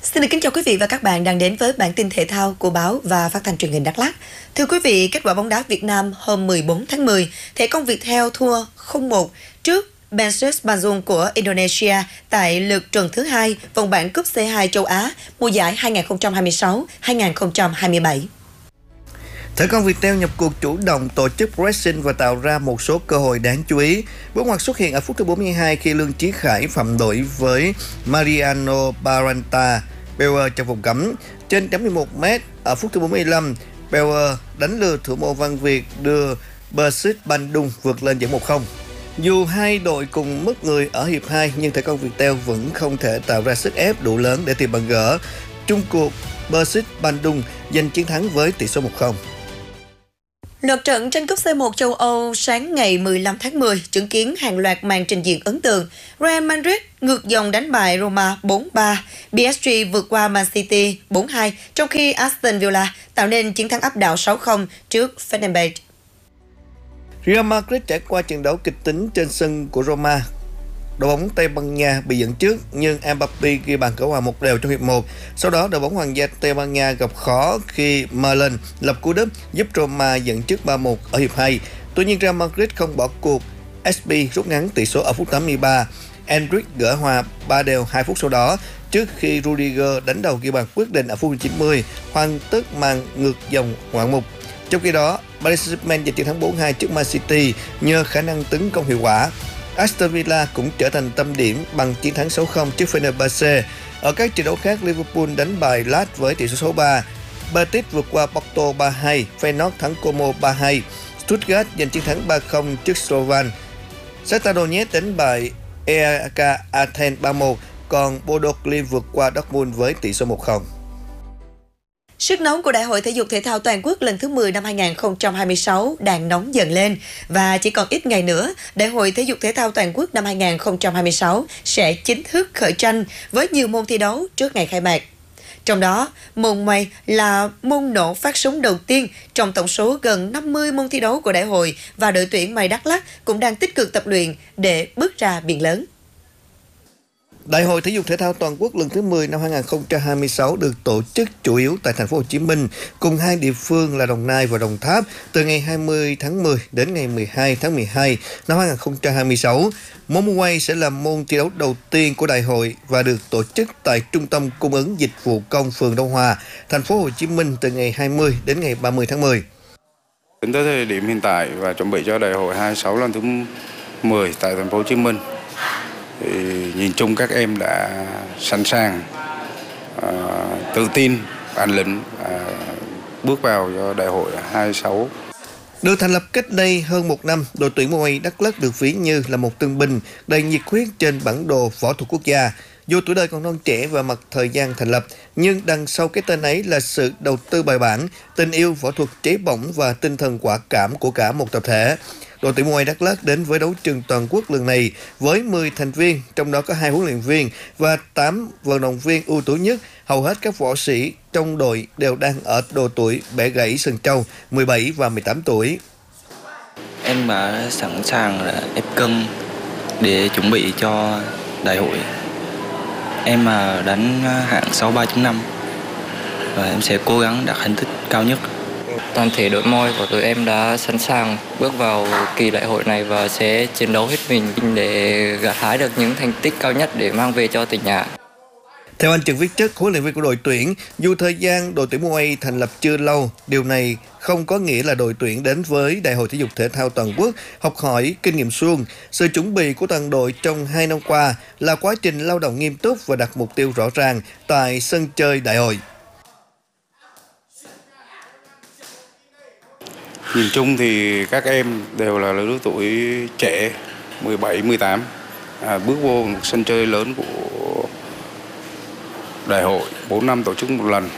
Xin được kính chào quý vị và các bạn đang đến với bản tin thể thao của báo và phát thanh truyền hình Đắk Lắk. Thưa quý vị, kết quả bóng đá Việt Nam hôm 14 tháng 10, thể công Viettel thua 0-1 trước Perseus Bandung của Indonesia tại lượt trận thứ 2 vòng bảng cúp C2 châu Á mùa giải 2026-2027. Thể công Viettel nhập cuộc chủ động tổ chức pressing và tạo ra một số cơ hội đáng chú ý. Bước ngoặt xuất hiện ở phút thứ 42 khi Lương Chí Khải phạm lỗi với Mariano Baranta Bauer trong vòng cấm. Trên chấm 11m ở phút thứ 45, Bauer đánh lừa thủ môn Văn Việt đưa Perseus Bandung vượt lên dẫn 1-0. Dù hai đội cùng mất người ở hiệp 2 nhưng thể công Viettel vẫn không thể tạo ra sức ép đủ lớn để tìm bàn gỡ. Chung cuộc, Perseus Bandung giành chiến thắng với tỷ số 1-0. Lượt trận tranh cúp C1 châu Âu sáng ngày 15 tháng 10 chứng kiến hàng loạt màn trình diễn ấn tượng. Real Madrid ngược dòng đánh bại Roma 4-3, PSG vượt qua Man City 4-2, trong khi Aston Villa tạo nên chiến thắng áp đảo 6-0 trước Fenerbahce. Real Madrid trải qua trận đấu kịch tính trên sân của Roma. Đội bóng Tây Ban Nha bị dẫn trước nhưng Mbappé ghi bàn gỡ hòa 1-1 trong hiệp 1. Sau đó đội bóng Hoàng gia Tây Ban Nha gặp khó khi Marlon lập cú đúp giúp Roma dẫn trước 3-1 ở hiệp 2. Tuy nhiên Real Madrid không bỏ cuộc. SB rút ngắn tỷ số ở phút 83. Endrick gỡ hòa 3-2 2 phút sau đó trước khi Rudiger đánh đầu ghi bàn quyết định ở phút 90, hoàn tất màn ngược dòng ngoạn mục. Trong khi đó, Paris Saint-Germain giành chiến thắng 4-2 trước Man City nhờ khả năng tấn công hiệu quả. Aston Villa cũng trở thành tâm điểm bằng chiến thắng 6-0 trước Fenerbahce. Ở các trận đấu khác, Liverpool đánh bại Leeds với tỷ số 6-3. Betis vượt qua Porto 3-2, Feyenoord thắng Como 3-2. Stuttgart giành chiến thắng 3-0 trước Slovan. Shakhtar Donetsk đánh bại EAK Athens 3-1, còn Bodo Glimt vượt qua Dortmund với tỷ số 1-0. Sức nóng của Đại hội Thể dục Thể thao Toàn quốc lần thứ 10 năm 2026 đang nóng dần lên và chỉ còn ít ngày nữa, Đại hội Thể dục Thể thao Toàn quốc năm 2026 sẽ chính thức khởi tranh với nhiều môn thi đấu trước ngày khai mạc. Trong đó, môn mây là môn nổ phát súng đầu tiên trong tổng số gần 50 môn thi đấu của đại hội và đội tuyển mây Đắk Lắk cũng đang tích cực tập luyện để bước ra biển lớn. Đại hội Thể dục Thể thao Toàn quốc lần thứ 10 năm 2026 được tổ chức chủ yếu tại thành phố Hồ Chí Minh cùng hai địa phương là Đồng Nai và Đồng Tháp từ ngày 20 tháng 10 đến ngày 12 tháng 12 năm 2026. Môn quay sẽ là môn thi đấu đầu tiên của đại hội và được tổ chức tại Trung tâm Cung ứng Dịch vụ Công phường Đông Hòa, thành phố Hồ Chí Minh từ ngày 20 đến ngày 30 tháng 10. Đến tới thời điểm hiện tại và chuẩn bị cho đại hội 26 lần thứ 10 tại thành phố Hồ Chí Minh, thì nhìn chung các em đã sẵn sàng, tự tin, bản lĩnh bước vào cho đại hội 26. Được thành lập cách đây hơn một năm, đội tuyển mây Đắk Lắk được ví như là một tân binh đầy nhiệt huyết trên bản đồ võ thuật quốc gia. Dù tuổi đời còn non trẻ và mặt thời gian thành lập, nhưng đằng sau cái tên ấy là sự đầu tư bài bản, tình yêu võ thuật cháy bỏng và tinh thần quả cảm của cả một tập thể. Đội tuyển mây Đắk Lắk đến với đấu trường toàn quốc lần này với 10 thành viên, trong đó có 2 huấn luyện viên và 8 vận động viên ưu tú nhất. Hầu hết các võ sĩ trong đội đều đang ở độ tuổi bẻ gãy sừng trâu 17 và 18 tuổi. Em đã sẵn sàng ép cân để chuẩn bị cho đại hội. Em đánh hạng 63.5 và em sẽ cố gắng đạt thành tích cao nhất. Toàn thể đội môi của tụi em đã sẵn sàng bước vào kỳ đại hội này và sẽ chiến đấu hết mình để gặt hái được những thành tích cao nhất để mang về cho tỉnh nhà. Theo anh Trần Viết Chất, huấn luyện viên của đội tuyển, dù thời gian đội tuyển mây thành lập chưa lâu, điều này không có nghĩa là đội tuyển đến với Đại hội Thể dục Thể thao Toàn quốc học hỏi kinh nghiệm suông. Sự chuẩn bị của toàn đội trong 2 năm qua là quá trình lao động nghiêm túc và đặt mục tiêu rõ ràng tại sân chơi đại hội. Nhìn chung thì các em đều là lứa tuổi trẻ, 17, 18, bước vô một sân chơi lớn của đại hội, 4 năm tổ chức một lần.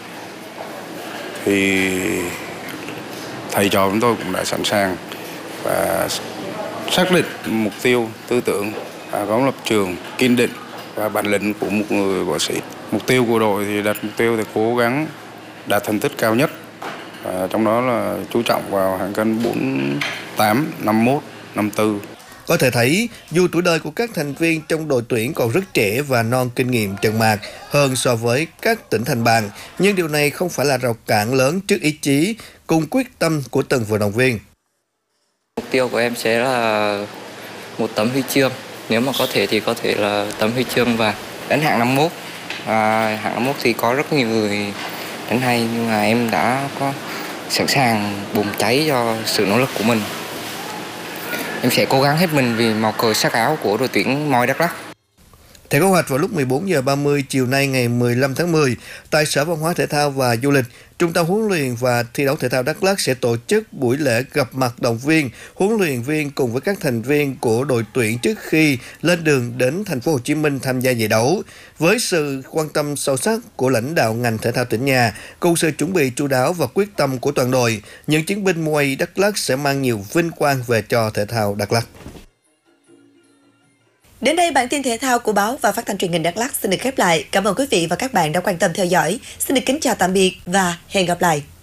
Thì thầy trò chúng tôi cũng đã sẵn sàng và xác định mục tiêu, tư tưởng, có lập trường, kiên định và bản lĩnh của một người võ sĩ. Mục tiêu của đội thì đặt mục tiêu thì cố gắng đạt thành tích cao nhất. Trong đó là chú trọng vào hạng cân 48, 51, 54. Có thể thấy, dù tuổi đời của các thành viên trong đội tuyển còn rất trẻ và non kinh nghiệm trận mạc hơn so với các tỉnh thành bạn, nhưng điều này không phải là rào cản lớn trước ý chí cùng quyết tâm của từng vận động viên. Mục tiêu của em sẽ là một tấm huy chương. Nếu mà có thể thì có thể là tấm huy chương vàng. Đánh hạng 51. Hạng 51 thì có rất nhiều người đánh hay, nhưng mà em đã có sẵn sàng bùng cháy cho sự nỗ lực của mình. Em sẽ cố gắng hết mình vì màu cờ sắc áo của đội tuyển Moi Đắk Lắk. Theo kế hoạch vào lúc 14 giờ 30 chiều nay ngày 15 tháng 10, tại Sở Văn hóa Thể thao và Du lịch, Trung tâm huấn luyện và thi đấu thể thao Đắk Lắk sẽ tổ chức buổi lễ gặp mặt động viên, huấn luyện viên cùng với các thành viên của đội tuyển trước khi lên đường đến thành phố Hồ Chí Minh tham gia giải đấu. Với sự quan tâm sâu sắc của lãnh đạo ngành thể thao tỉnh nhà, cùng sự chuẩn bị chu đáo và quyết tâm của toàn đội, những chiến binh Muay Đắk Lắk sẽ mang nhiều vinh quang về cho thể thao Đắk Lắk. Đến đây bản tin thể thao của báo và phát thanh truyền hình Đắk Lắk xin được khép lại. Cảm ơn quý vị và các bạn đã quan tâm theo dõi. Xin được kính chào tạm biệt và hẹn gặp lại.